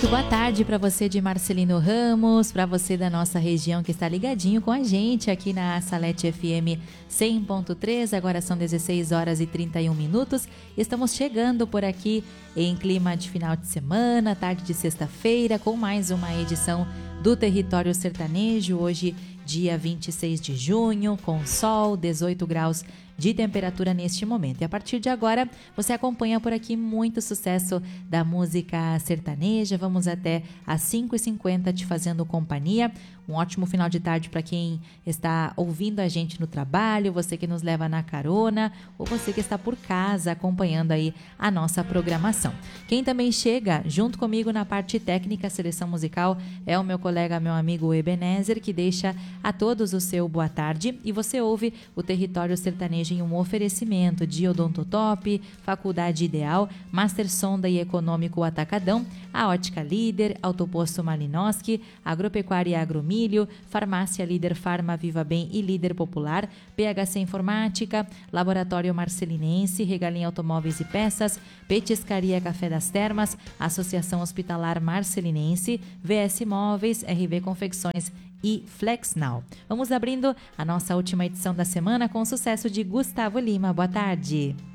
Muito boa tarde para você de Marcelino Ramos, para você da nossa região que está ligadinho com a gente aqui na Salete FM 100.3. Agora são 16 horas e 31 minutos. Estamos chegando por aqui em clima de final de semana, tarde de sexta-feira, com mais uma edição do Território Sertanejo. Hoje, dia 26 de junho, com sol, 18 graus de temperatura neste momento. E a partir de agora, você acompanha por aqui muito sucesso da música sertaneja. Vamos até às 5h50 te fazendo companhia. Um ótimo final de tarde para quem está ouvindo a gente no trabalho, você que nos leva na carona ou você que está por casa acompanhando aí a nossa programação. Quem também chega junto comigo na parte técnica, seleção musical, é o meu colega, meu amigo Ebenezer, que deixa a todos o seu boa tarde. E você ouve o Território Sertanejo em um oferecimento de Odontotop, Faculdade Ideal, Master Sonda e Econômico Atacadão, a Ótica Líder, Autoposto Malinowski, Agropecuária e Agromilho, Farmácia Líder Farma Viva Bem e Líder Popular, PHC Informática, Laboratório Marcelinense, Regalim Automóveis e Peças, Petiscaria Café das Termas, Associação Hospitalar Marcelinense, VS Móveis, RV Confecções e FlexNow. Vamos abrindo a nossa última edição da semana com o sucesso de Gustavo Lima. Boa tarde.